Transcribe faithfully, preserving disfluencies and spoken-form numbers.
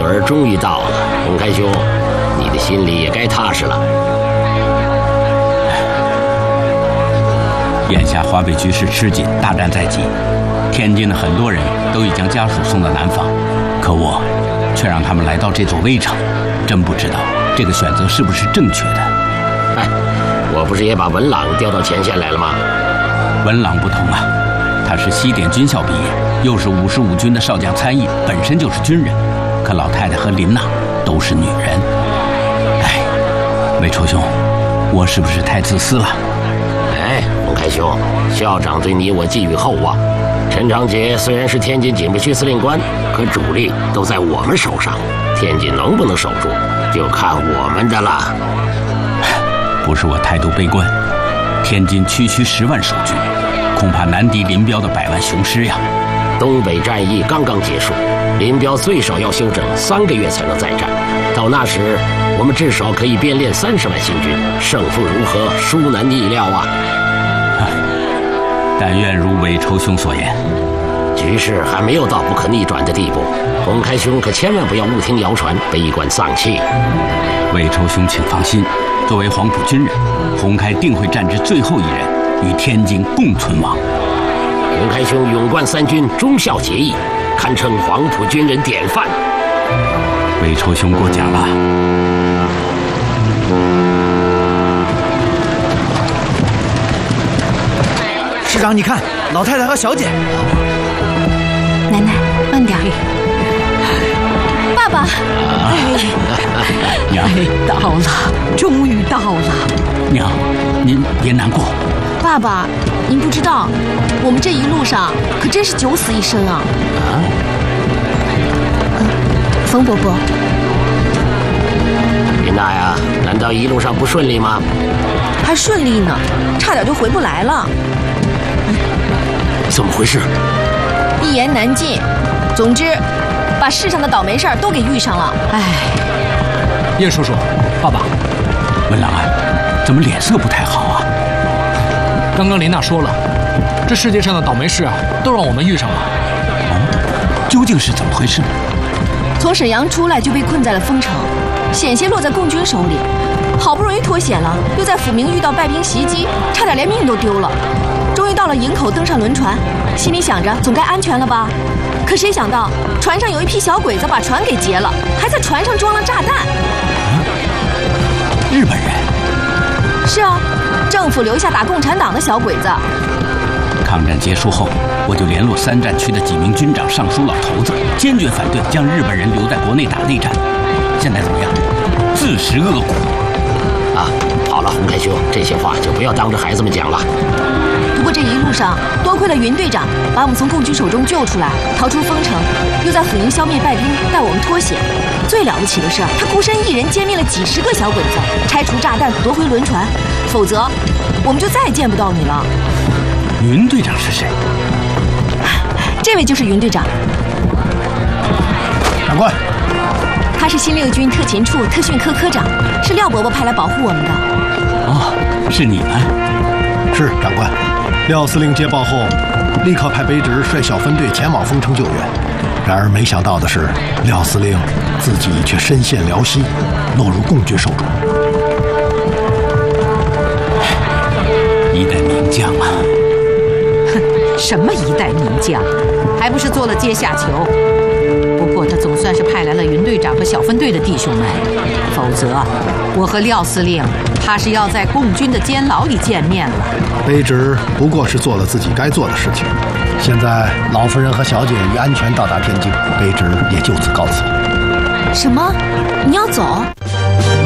儿终于到了，洪开兄，你的心里也该踏实了。 眼下华北局势吃紧，大战在即，天津的很多人都已将家属送到南方，可我却让他们来到这座危城，真不知道这个选择是不是正确的。 哎，我不是也把文朗调到前线来了吗？ 文朗不同啊，他是西点军校毕业，又是五十五军的少将参议，本身就是军人。可老太太和林娜都是女人。哎，魏愁兄，我是不是太自私了？ 哎，洪开兄，校长对你我寄予厚望。陈长捷虽然是天津警备区司令官，可主力都在我们手上，天津能不能守住，就看我们的了。 不是我态度悲观，天津区区十万守军，恐怕难敌林彪的百万雄师呀。 东北战役刚刚结束，林彪最少要休整三个月才能再战，到那时我们至少可以编练三十万新军，胜负如何，殊难逆料啊！ 但愿如韦愁兄所言， 局势还没有到不可逆转的地步，洪开兄可千万不要误听谣传，悲观丧气。 韦愁兄请放心，作为黄埔军人，洪开定会站至最后一人，与天津共存亡。 洪开兄勇冠三军，忠孝节义，堪称黄埔军人典范。 韦愁兄过奖了。 师长，你看，老太太和小姐。 奶奶，慢点。爸爸。 娘， 到了，终于到了。 娘，您别难过。 爸爸，您不知道，我们这一路上可真是九死一生啊！啊？冯伯伯， 林娜呀，难道一路上不顺利吗？ 还顺利呢，差点就回不来了。 怎么回事？ 一言难尽。总之，把世上的倒霉事儿都给遇上了。唉， 叶叔叔，爸爸， 文朗啊，怎么脸色不太好啊？ 刚刚林娜说了，这世界上的倒霉事啊，都让我们遇上了。 哦，究竟是怎么回事？ 从沈阳出来就被困在了丰城，险些落在共军手里。好不容易脱险了，又在抚明遇到败兵袭击，差点连命都丢了。终于到了营口，登上轮船，心里想着总该安全了吧。可谁想到船上有一批小鬼子把船给劫了，还在船上装了炸弹。 啊、日本人？ 是啊，政府留下打共产党的小鬼子。 抗战结束后，我就联络三战区的几名军长上书老头子，坚决反对将日本人留在国内打内战。现在怎么样？自食恶果。 啊，好了，洪开兄，这些话就不要当着孩子们讲了。 不过这一路上多亏了云队长把我们从共军手中救出来，逃出丰城，又在抚宁消灭败兵，带我们脱险。最了不起的是，他孤身一人歼灭了几十个小鬼子，拆除炸弹，夺回轮船，否则我们就再也见不到你了。 云队长是谁？ 这位就是云队长。 长官， 他是新六军特勤处特训科科长，是廖伯伯派来保护我们的。 哦，是你们？ 是长官。廖司令接报后，立刻派卑职率小分队前往丰城救援。然而没想到的是，廖司令自己却身陷辽西，落入共军手中。 一代名将啊！ 哼，什么一代名将，还不是做了阶下囚。不过他总算是派来了云队长和小分队的弟兄们，否则我和廖司令怕是要在共军的监牢里见面了。 卑职不过是做了自己该做的事情，现在老夫人和小姐已安全到达天津，卑职也就此告辞。 什么？你要走？